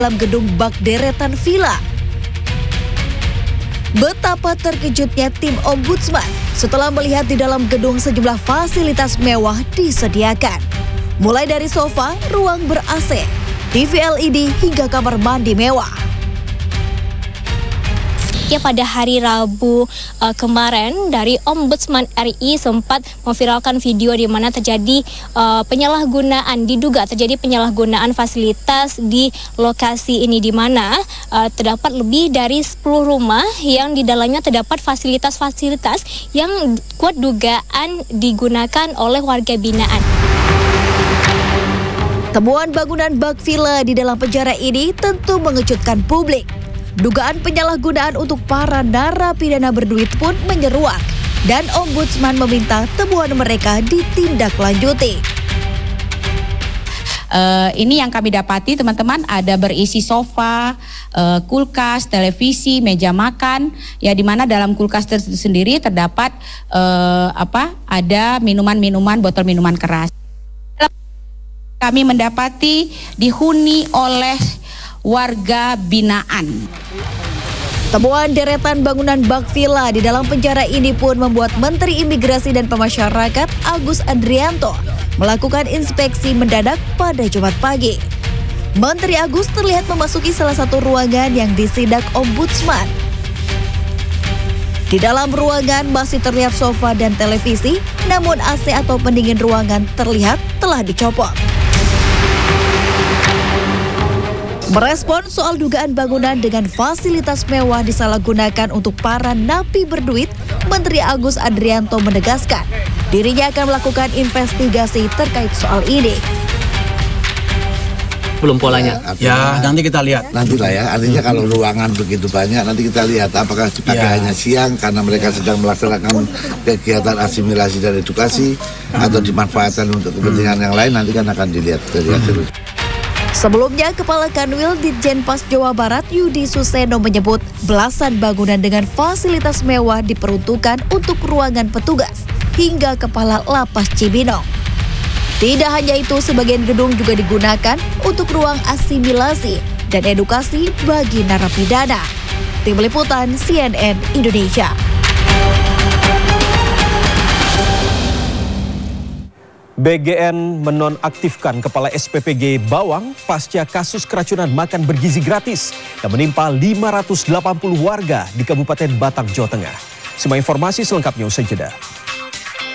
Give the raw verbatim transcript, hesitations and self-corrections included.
dalam gedung bak deretan villa. Betapa terkejutnya tim Ombudsman setelah melihat di dalam gedung sejumlah fasilitas mewah disediakan. Mulai dari sofa, ruang ber-A C, T V L E D hingga kamar mandi mewah. Ya, pada hari Rabu uh, kemarin dari Ombudsman R I sempat memviralkan video di mana terjadi uh, penyalahgunaan, diduga terjadi penyalahgunaan fasilitas di lokasi ini, di mana uh, terdapat lebih dari sepuluh rumah yang di dalamnya terdapat fasilitas-fasilitas yang kuat dugaan digunakan oleh warga binaan. Temuan bangunan bak villa di dalam penjara ini tentu mengejutkan publik. Dugaan penyalahgunaan untuk para narapidana berduit pun menyeruak dan Ombudsman meminta temuan mereka ditindaklanjuti. Uh, ini yang kami dapati teman-teman, ada berisi sofa, uh, kulkas, televisi, meja makan, ya di mana dalam kulkas tersebut sendiri terdapat uh, apa? Ada minuman-minuman, botol minuman keras. Kami mendapati dihuni oleh warga binaan. Temuan deretan bangunan bak villa di dalam penjara ini pun membuat Menteri Imigrasi dan Pemasyarakatan Agus Andrianto melakukan inspeksi mendadak pada Jumat pagi. Menteri Agus terlihat memasuki salah satu ruangan yang disidak Ombudsman. Di dalam ruangan masih terlihat sofa dan televisi, namun A C atau pendingin ruangan terlihat telah dicopot. Merespon soal dugaan bangunan dengan fasilitas mewah disalahgunakan untuk para napi berduit, Menteri Agus Andrianto menegaskan dirinya akan melakukan investigasi terkait soal ini. Belum polanya. Ya, nanti kita lihat. Nantilah ya, artinya kalau ruangan begitu banyak, nanti kita lihat apakah dipakai ya. hanya siang karena mereka sedang melaksanakan kegiatan asimilasi dan edukasi, atau dimanfaatkan untuk kepentingan yang lain, nanti kan akan dilihat dari hasil. Sebelumnya, Kepala Kanwil Ditjenpas Jawa Barat Yudi Suseno menyebut belasan bangunan dengan fasilitas mewah diperuntukkan untuk ruangan petugas hingga Kepala Lapas Cibinong. Tidak hanya itu, sebagian gedung juga digunakan untuk ruang asimilasi dan edukasi bagi narapidana. Tim Liputan C N N Indonesia. B G N menonaktifkan Kepala S P P G Bawang pasca kasus keracunan makan bergizi gratis yang menimpa lima ratus delapan puluh warga di Kabupaten Batang, Jawa Tengah. Semua informasi selengkapnya usai jeda.